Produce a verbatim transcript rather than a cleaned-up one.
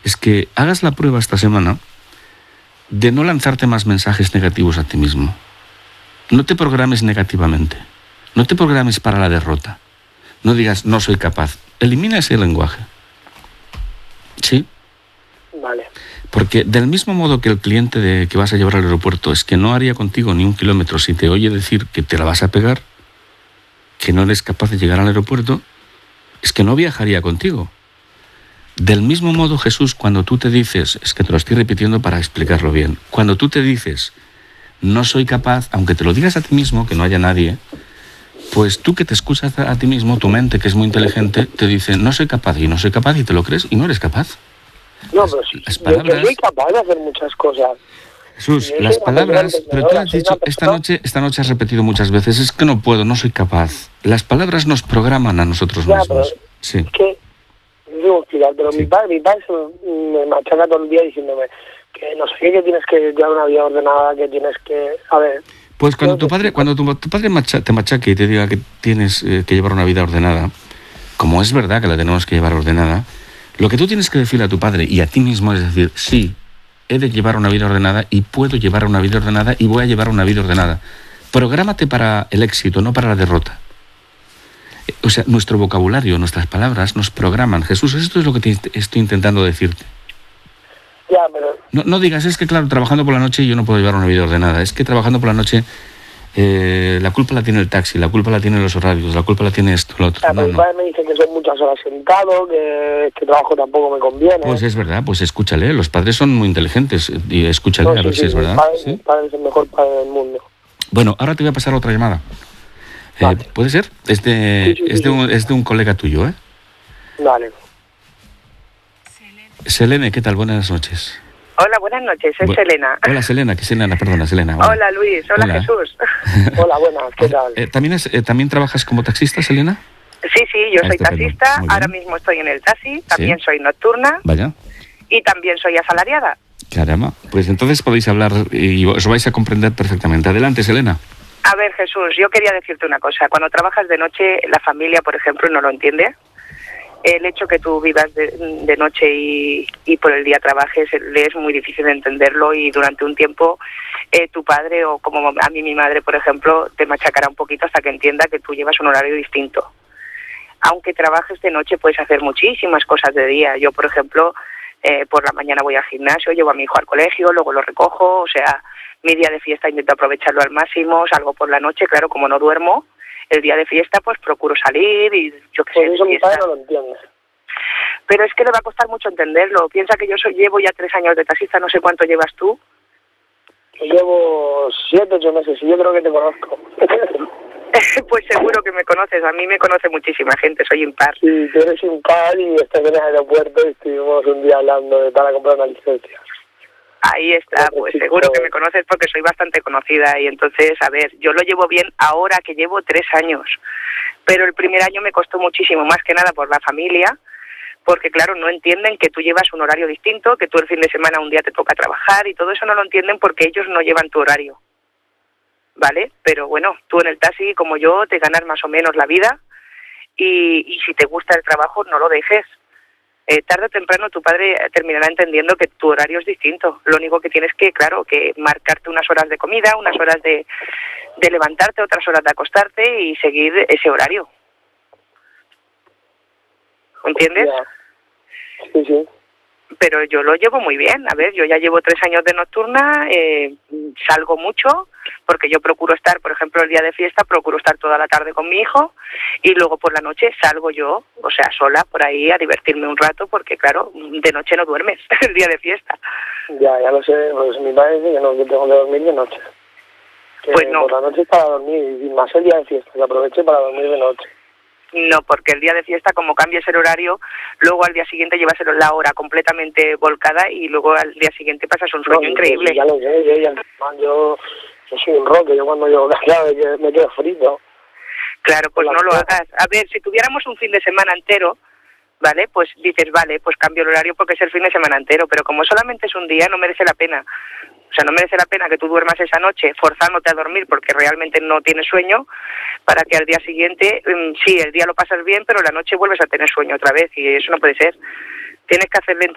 es que hagas la prueba esta semana de no lanzarte más mensajes negativos a ti mismo. No te programes negativamente. No te programes para la derrota. No digas, no soy capaz. Elimina ese lenguaje. ¿Sí? Vale. Porque del mismo modo que el cliente de, que vas a llevar al aeropuerto es que no haría contigo ni un kilómetro si te oye decir que te la vas a pegar, que no eres capaz de llegar al aeropuerto, es que no viajaría contigo. Del mismo modo, Jesús, cuando tú te dices, es que te lo estoy repitiendo para explicarlo bien, cuando tú te dices, no soy capaz, aunque te lo digas a ti mismo, que no haya nadie, pues tú que te escuchas a ti mismo, tu mente, que es muy inteligente, te dice, no soy capaz, y no soy capaz, y te lo crees, y no eres capaz. No, pero sí, las palabras, yo soy capaz de hacer muchas cosas. Jesús, las palabras, pero tú has dicho, esta noche, esta noche has repetido muchas veces, es que no puedo, no soy capaz. Las palabras nos programan a nosotros ya, mismos. Pero sí. Es que, no digo explicar, pero sí. mi padre, mi padre se me machaca todo el día diciéndome que no sé qué, que tienes que llevar una vida ordenada, que tienes que, a ver... Pues cuando tu padre, cuando tu, tu padre macha, te machaque y te diga que tienes eh, que llevar una vida ordenada, como es verdad que la tenemos que llevar ordenada, lo que tú tienes que decirle a tu padre y a ti mismo es decir, sí, he de llevar una vida ordenada y puedo llevar una vida ordenada y voy a llevar una vida ordenada. Prográmate para el éxito, no para la derrota. O sea, nuestro vocabulario, nuestras palabras nos programan. Jesús, esto es lo que te estoy intentando decirte. Ya, pero... No, no digas, es que claro, trabajando por la noche yo no puedo llevar una vida ordenada. Es que trabajando por la noche eh, la culpa la tiene el taxi, la culpa la tienen los horarios, la culpa la tiene esto, lo otro. Ya, no, mi no. padre me dice que son muchas horas sentado, que este trabajo tampoco me conviene. Pues es verdad, pues escúchale, los padres son muy inteligentes y escúchale, no, a ver sí, si es mi verdad. Padre, ¿Sí? Mi padre es el mejor padre del mundo. Bueno, ahora te voy a pasar otra llamada. Vale. Eh, ¿Puede ser? Es de, sí, sí, es, de sí. un, es de un colega tuyo, ¿eh? Vale. Selene, ¿qué tal? Buenas noches. Hola, buenas noches, soy Bu Selena. Hola, Selena, que Selena, perdona, Selena. Hola, hola Luis, hola, hola. Jesús. Hola, buenas, ¿qué tal? Eh, ¿también, es, eh, ¿También trabajas como taxista, Selena? Sí, sí, yo ah, soy taxista, ahora mismo estoy en el taxi, también ¿Sí? soy nocturna. Vaya. Y también soy asalariada. Caramba, pues entonces podéis hablar y os vais a comprender perfectamente. Adelante, Selena. A ver, Jesús, yo quería decirte una cosa. Cuando trabajas de noche, la familia, por ejemplo, no lo entiende. El hecho que tú vivas de, de noche y, y por el día trabajes, le es muy difícil de entenderlo y durante un tiempo eh, tu padre o como a mí mi madre, por ejemplo, te machacará un poquito hasta que entienda que tú llevas un horario distinto. Aunque trabajes de noche puedes hacer muchísimas cosas de día. Yo, por ejemplo, eh, por la mañana voy al gimnasio, llevo a mi hijo al colegio, luego lo recojo, o sea, mi día de fiesta intento aprovecharlo al máximo, salgo por la noche, claro, como no duermo, el día de fiesta pues procuro salir y yo qué sé. Por eso mi padre no lo entiende. Pero es que le va a costar mucho entenderlo. Piensa que yo soy, llevo ya tres años de taxista, no sé cuánto llevas tú. Yo llevo siete, ocho meses y yo creo que te conozco. Pues seguro que me conoces, a mí me conoce muchísima gente, soy impar. Sí, tú eres impar y estás en el aeropuerto y estuvimos un día hablando de para comprar una licencia. Ahí está, pues seguro que me conoces porque soy bastante conocida y entonces, a ver, yo lo llevo bien ahora que llevo tres años, pero el primer año me costó muchísimo, más que nada por la familia, porque claro, no entienden que tú llevas un horario distinto, que tú el fin de semana un día te toca trabajar y todo eso no lo entienden porque ellos no llevan tu horario, ¿vale? Pero bueno, tú en el taxi, como yo, te ganas más o menos la vida y, y si te gusta el trabajo, no lo dejes. Eh, tarde o temprano tu padre terminará entendiendo que tu horario es distinto. Lo único que tienes que, claro, que marcarte unas horas de comida, unas horas de, de levantarte, otras horas de acostarte y seguir ese horario. ¿Entiendes? Yeah. Sí, sí. Pero yo lo llevo muy bien. A ver, yo ya llevo tres años de nocturna, eh, salgo mucho, porque yo procuro estar, por ejemplo, el día de fiesta, procuro estar toda la tarde con mi hijo, y luego por la noche salgo yo, o sea, sola, por ahí a divertirme un rato, porque claro, de noche no duermes, el día de fiesta. Ya, ya lo sé, pues mi padre dice que no, que tengo que dormir de noche. Que pues no. Por la noche es para dormir, y más el día de fiesta, que aproveche para dormir de noche. No, porque el día de fiesta, como cambies el horario, luego al día siguiente llevas la hora completamente volcada y luego al día siguiente pasas un sueño no, increíble. Ya lo sé, yo, ya, yo, yo soy un roque, yo cuando llego a casa me quedo frito. Claro, pues no lo hagas. A ver, si tuviéramos un fin de semana entero, ¿vale? Pues dices, vale, pues cambio el horario porque es el fin de semana entero, pero como solamente es un día, no merece la pena. O sea, no merece la pena que tú duermas esa noche forzándote a dormir porque realmente no tienes sueño, para que al día siguiente, um, sí, el día lo pasas bien, pero la noche vuelves a tener sueño otra vez y eso no puede ser. Tienes que hacerle